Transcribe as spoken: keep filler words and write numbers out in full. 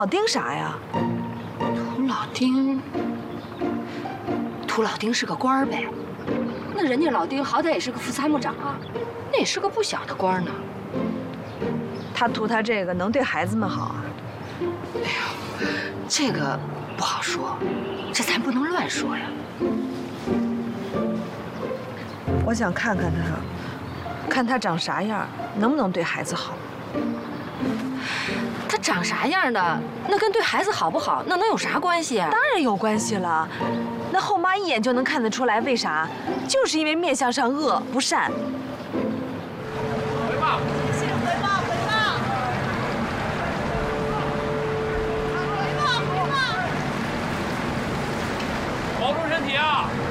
老丁啥呀？ 涂老丁，涂老丁是个官儿呗。那人家老丁好歹也是个副参谋长啊，那也是个不小的官呢。 他图他这个能对孩子们好啊？ 哎呦，这个不好说，这咱不能乱说呀。 我想看看他，看他长啥样，能不能对孩子好。 他长啥样的，那跟对孩子好不好，那能有啥关系啊？ 当然有关系了，那后妈一眼就能看得出来，为啥？就是因为面相上恶不善。 回吧，谢谢，回吧，回吧，回吧，回吧，保重身体啊！